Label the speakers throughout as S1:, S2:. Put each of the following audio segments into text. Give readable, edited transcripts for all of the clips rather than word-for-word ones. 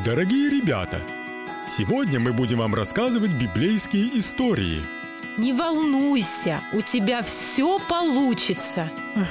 S1: Дорогие ребята, сегодня мы будем вам рассказывать библейские истории.
S2: Не волнуйся, у тебя все получится.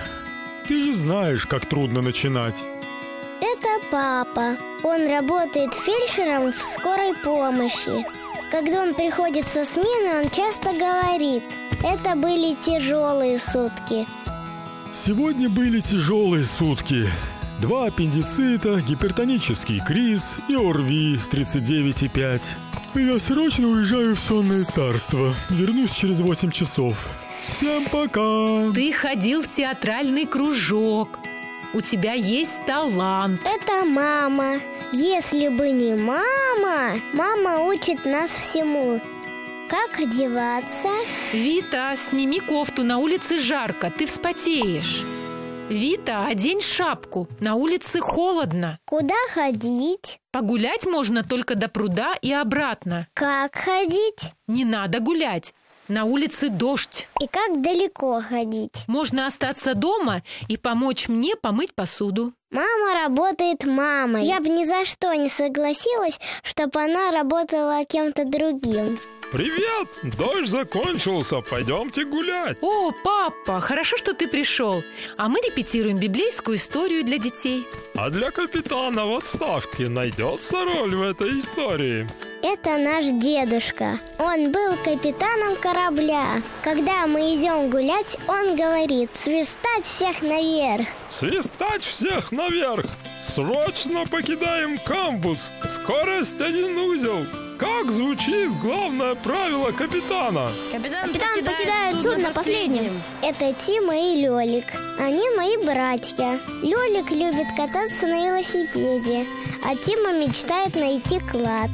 S1: Ты же знаешь, как трудно начинать.
S3: Это папа. Он работает фельдшером в скорой помощи. Когда он приходит со смены, он часто говорит: это были тяжелые сутки.
S1: Сегодня были тяжелые сутки. 2 аппендицита, гипертонический криз и ОРВИ с 39,5. Я срочно уезжаю в сонное царство. Вернусь через 8 часов. Всем пока!
S2: Ты ходил в театральный кружок. У тебя есть талант.
S3: Это мама. Если бы не мама, мама учит нас всему. Как одеваться?
S2: Вита, сними кофту, на улице жарко, ты вспотеешь. Вита, одень шапку, на улице холодно.
S3: Куда ходить?
S2: Погулять можно только до пруда и обратно.
S3: Как ходить?
S2: Не надо гулять, на улице дождь.
S3: И как далеко ходить?
S2: Можно остаться дома и помочь мне помыть посуду.
S3: Мама работает мамой. Я бы ни за что не согласилась, чтобы она работала кем-то другим.
S4: Привет! Дождь закончился, пойдемте гулять.
S2: О, папа, хорошо, что ты пришел. А мы репетируем библейскую историю для детей.
S4: А для капитана в отставке найдется роль в этой истории?
S3: Это наш дедушка. Он был капитаном корабля. Когда мы идем гулять, он говорит: свистать всех наверх.
S4: Свистать всех наверх! Срочно покидаем камбус! Скорость 1 узел! Как звучит главное правило капитана?
S5: Капитан покидает судно последним.
S3: Это Тима и Лёлик. Они мои братья. Лёлик любит кататься на велосипеде, а Тима мечтает найти клад.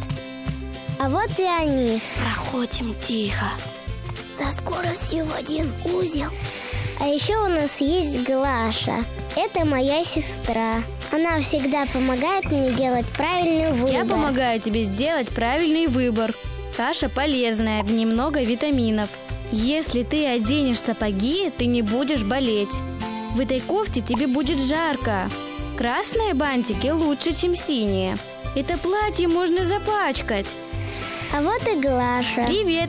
S3: А вот и они.
S5: Проходим тихо, со скоростью в 1 узел.
S3: А еще у нас есть Глаша. Это моя сестра. Она всегда помогает мне делать правильный выбор.
S5: Я помогаю тебе сделать правильный выбор. Каша полезная, в ней много витаминов. Если ты оденешь сапоги, ты не будешь болеть. В этой кофте тебе будет жарко. Красные бантики лучше, чем синие. Это платье можно запачкать.
S3: А вот и Глаша.
S5: Привет,